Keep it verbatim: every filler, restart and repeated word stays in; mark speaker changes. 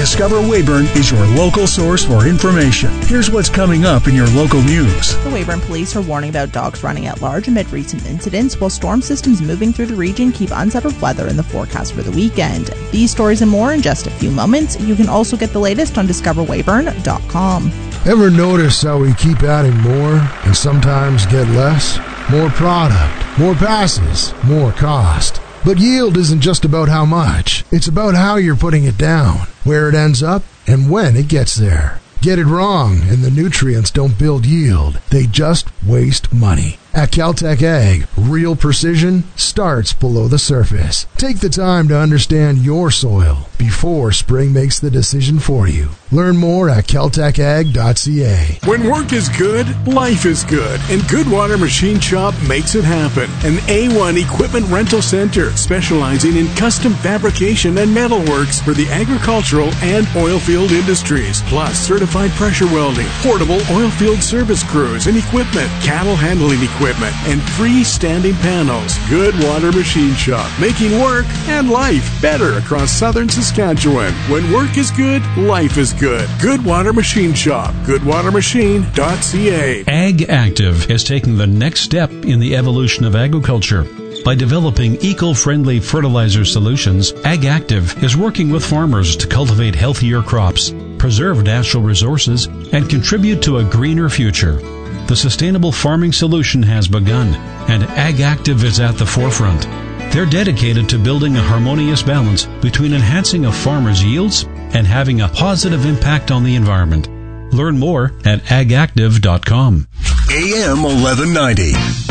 Speaker 1: Discover Weyburn is your local source for information. Here's what's coming up in your local news.
Speaker 2: The Weyburn Police are warning about dogs running at large amid recent incidents, while storm systems moving through the region keep unsettled weather in the forecast for the weekend. These stories and more in just a few moments. You can also get the latest on discover weyburn dot com.
Speaker 3: Ever notice how we keep adding more and sometimes get less? More product, more passes, more cost. But yield isn't just about how much. It's about how you're putting it down, where it ends up, and when it gets there. Get it wrong, and the nutrients don't build yield. They just waste money. At Caltech Ag, real precision starts below the surface. Take the time to understand your soil before spring makes the decision for you. Learn more at caltech ag dot c a.
Speaker 4: When work is good, life is good, and Goodwater Machine Shop makes it happen. An A one equipment rental center specializing in custom fabrication and metalworks for the agricultural and oilfield industries, plus certified pressure welding, portable oilfield service crews and equipment, cattle handling equipment, and freestanding panels. Goodwater Machine Shop, making work and life better across southern Saskatchewan. When work is good, life is good. Goodwater Machine Shop, goodwater machine dot c a.
Speaker 5: Ag Active is taking the next step in the evolution of agriculture. By developing eco-friendly fertilizer solutions, Ag Active is working with farmers to cultivate healthier crops, preserve natural resources, and contribute to a greener future. The sustainable farming solution has begun, and Ag Active is at the forefront. They're dedicated to building a harmonious balance between enhancing a farmer's yields and having a positive impact on the environment. Learn more at ag active dot com.
Speaker 6: A M eleven ninety.